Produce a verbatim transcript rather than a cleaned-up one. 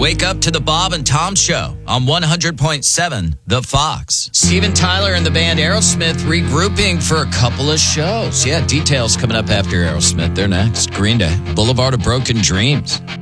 Wake up to the Bob and Tom Show on one hundred point seven The Fox. Steven Tyler and the band Aerosmith regrouping for a couple of shows. Yeah, details coming up after Aerosmith. They're next. Green Day, Boulevard of Broken Dreams.